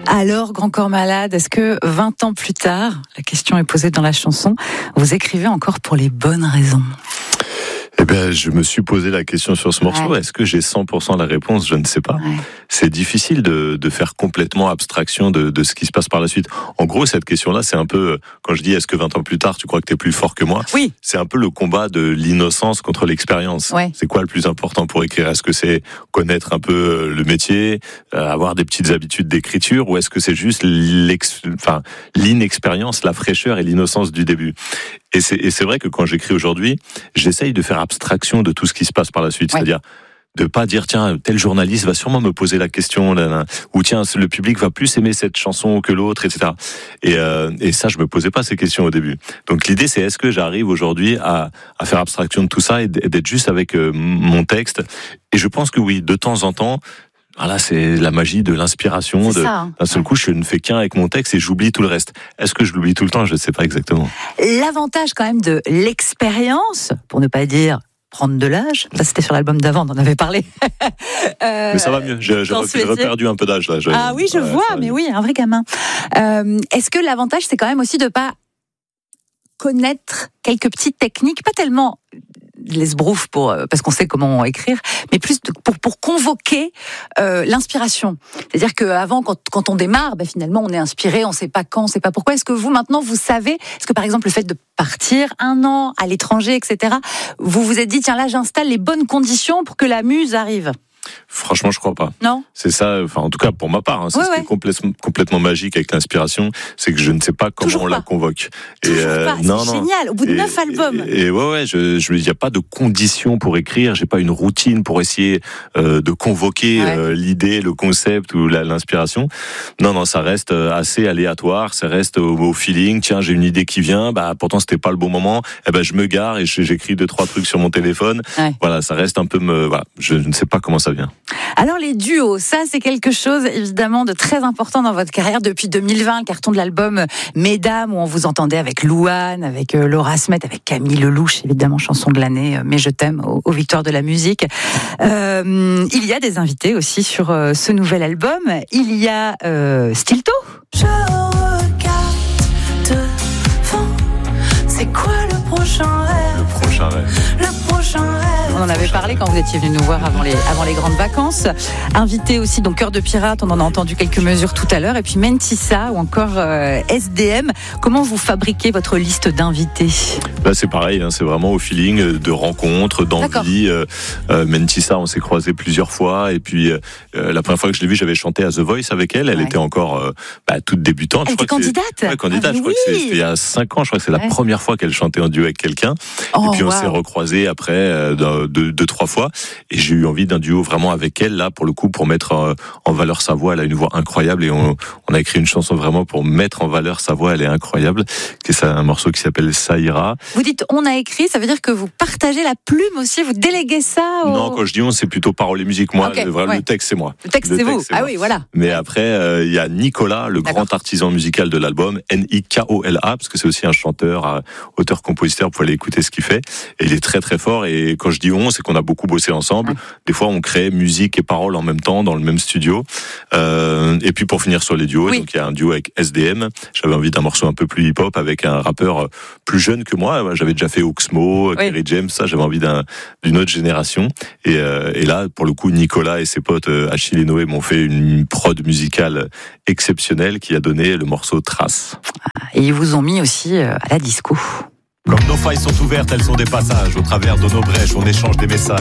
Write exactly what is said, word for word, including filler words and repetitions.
Alors, Grand Corps Malade, est-ce que vingt ans plus tard, la question est posée dans la chanson, vous écrivez encore pour les bonnes raisons ? Eh bien, je me suis posé la question sur ce morceau. Ouais. Est-ce que j'ai cent pour cent la réponse ? Je ne sais pas. Ouais. C'est difficile de, de faire complètement abstraction de, de ce qui se passe par la suite. En gros, cette question-là, c'est un peu, quand je dis est-ce que vingt ans plus tard, tu crois que tu es plus fort que moi ? Oui. C'est un peu le combat de l'innocence contre l'expérience. Ouais. C'est quoi le plus important pour écrire ? Est-ce que c'est connaître un peu le métier, euh, avoir des petites habitudes d'écriture, ou est-ce que c'est juste l'ex... enfin, l'inexpérience, la fraîcheur et l'innocence du début ? Et c'est, et c'est vrai que quand j'écris aujourd'hui, j'essaye de faire abstraction de tout ce qui se passe par la suite. Ouais. C'est-à-dire de pas dire, tiens, tel journaliste va sûrement me poser la question, là, là, ou tiens, le public va plus aimer cette chanson que l'autre, et cetera. Et, euh, et ça, je me posais pas ces questions au début. Donc l'idée, c'est est-ce que j'arrive aujourd'hui à, à faire abstraction de tout ça et d'être juste avec euh, mon texte ? Et je pense que oui, de temps en temps, voilà, c'est la magie de l'inspiration. De, ça, hein. D'un seul coup, je ne fais qu'un avec mon texte et j'oublie tout le reste. Est-ce que je l'oublie tout le temps ? Je ne sais pas exactement. L'avantage quand même de l'expérience, pour ne pas dire prendre de l'âge, ça c'était sur l'album d'avant, on en avait parlé. euh, mais ça va mieux, j'ai, j'ai reperdu un peu d'âge là. J'ai, ah oui, je ouais, vois, mais oui, un vrai gamin. Euh, est-ce que l'avantage, c'est quand même aussi de ne pas connaître quelques petites techniques, pas tellement l'esbrouf pour parce qu'on sait comment écrire, mais plus de, pour pour convoquer euh, l'inspiration. C'est-à-dire qu'avant, quand quand on démarre, ben finalement on est inspiré, on sait pas quand, on sait pas pourquoi. Est-ce que vous maintenant vous savez, est-ce que par exemple le fait de partir un an à l'étranger, et cetera, vous vous êtes dit tiens là j'installe les bonnes conditions pour que la muse arrive? Franchement, je crois pas. Non. C'est ça, enfin, en tout cas, pour ma part, hein, c'est ouais, ce ouais. qui est complètement, complètement magique avec l'inspiration, c'est que je ne sais pas comment Toujours on pas. la convoque. Toujours et euh, pas. C'est non, génial. Au bout de et, neuf albums. Et, et ouais, ouais, je, je, il n'y a pas de conditions pour écrire. J'ai pas une routine pour essayer euh, de convoquer ouais. euh, l'idée, le concept ou la, l'inspiration. Non, non, ça reste assez aléatoire. Ça reste au, au feeling. Tiens, j'ai une idée qui vient. Bah, pourtant, c'était pas le bon moment. Eh ben, je me gare et j'écris deux, trois trucs sur mon téléphone. Ouais. Voilà, ça reste un peu me. Voilà, je ne sais pas comment ça vient. Alors les duos, ça c'est quelque chose évidemment de très important dans votre carrière depuis deux mille vingt, le carton de l'album Mesdames où on vous entendait avec Louane, avec euh, Laura Smet, avec Camille Lelouch, évidemment chanson de l'année, euh, Mais je t'aime aux, aux victoires de la musique. Euh, il y a des invités aussi sur euh, ce nouvel album. Il y a euh, Stilto. Je regarde devant, c'est quoi le prochain rêve ? Le prochain rêve. Le prochain rêve. On en avait parlé quand vous étiez venu nous voir avant les, avant les grandes vacances. Invité aussi, donc Cœur de Pirate, on en a entendu quelques mesures tout à l'heure. Et puis Mentissa ou encore euh, S D M. Comment vous fabriquez votre liste d'invités ? Là, c'est pareil, hein, c'est vraiment au feeling de rencontres, d'envie. Euh, euh, Mentissa, on s'est croisés plusieurs fois. Et puis, euh, la première fois que je l'ai vue, j'avais chanté à The Voice avec elle. Elle ouais. était encore euh, bah, toute débutante. Elle je était crois candidate que ouais, candidate, ah, je crois oui. que c'était il y a cinq ans. Je crois que c'est ouais. la première fois qu'elle chantait en duo avec quelqu'un. Oh, et puis, on wow. s'est recroisés après euh, deux, deux, trois fois. Et j'ai eu envie d'un duo vraiment avec elle, là, pour le coup, pour mettre euh, en valeur sa voix. Elle a une voix incroyable et on, on a écrit une chanson vraiment pour mettre en valeur sa voix. Elle est incroyable. C'est un morceau qui s'appelle Ça ira. Vous dites on a écrit, ça veut dire que vous partagez la plume aussi, vous déléguez ça au... Non, quand je dis on, c'est plutôt paroles et musique. Moi, okay, le, vrai, ouais. le texte, c'est moi. Le texte, le c'est texte, vous. c'est ah moi. oui, voilà. Mais après, il euh, y a Nicolas, le D'accord. grand artisan musical de l'album, N I K O L A, parce que c'est aussi un chanteur, euh, auteur-compositeur, vous pouvez aller écouter ce qu'il fait. Et il est très très fort. Et quand je dis on, c'est qu'on a beaucoup bossé ensemble. Ouais. Des fois, on crée musique et paroles en même temps dans le même studio. Euh, et puis pour finir sur les duos, oui. donc il y a un duo avec S D M. J'avais envie d'un morceau un peu plus hip-hop avec un rappeur plus jeune que moi. J'avais déjà fait Oxmo, oui. Kerry James, ça. J'avais envie d'un, d'une autre génération. Et, euh, et là, pour le coup, Nicolas et ses potes Achille et Noé m'ont fait une prod musicale exceptionnelle qui a donné le morceau Trace. Et ils vous ont mis aussi à la disco. Comme nos failles sont ouvertes, elles sont des passages. Au travers de nos brèches, on échange des messages.